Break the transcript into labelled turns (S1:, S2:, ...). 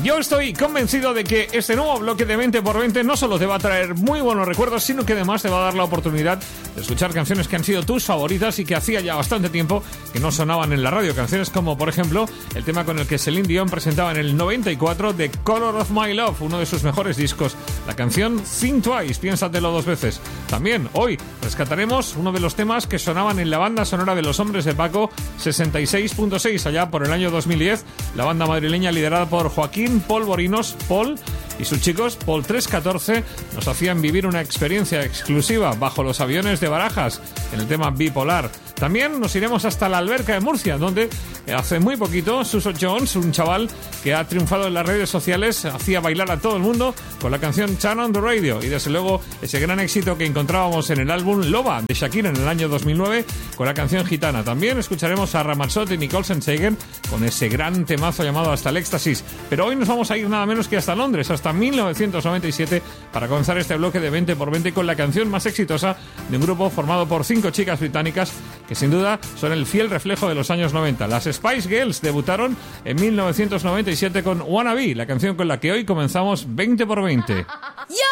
S1: Yo estoy convencido de que este nuevo bloque de 20x20 no solo te va a traer muy buenos recuerdos, sino que además te va a dar la oportunidad de escuchar canciones que han sido tus favoritas y que hacía ya bastante tiempo que no sonaban en la radio. Canciones como, por ejemplo, el tema con el que Celine Dion presentaba en el 94 The Color of My Love, uno de sus mejores discos. La canción Think Twice, piénsatelo dos veces. También hoy rescataremos uno de los temas que sonaban en la banda sonora de Los Hombres de Paco 66.6 allá por el año 2010. La banda madrileña liderada por Joaquín Polvorinos, Paul, y sus chicos, Paul 314, nos hacían vivir una experiencia exclusiva bajo los aviones de Barajas en el tema Bipolar. También nos iremos hasta la Alberca de Murcia, donde hace muy poquito Suso Jones, un chaval que ha triunfado en las redes sociales, hacía bailar a todo el mundo con la canción Turn on the Radio, y desde luego ese gran éxito que encontrábamos en el álbum Loba de Shakira en el año 2009 con la canción Gitana. También escucharemos a Ramazzotti y Nicole Scherzinger con ese gran temazo llamado Hasta el Éxtasis. Pero hoy nos vamos a ir nada menos que hasta Londres, hasta 1997, para comenzar este bloque de 20x20 con la canción más exitosa de un grupo formado por 5 chicas británicas que sin duda son el fiel reflejo de los años 90. Las Spice Girls debutaron en 1997 con Wanna Be, la canción con la que hoy comenzamos 20x20.
S2: Yo!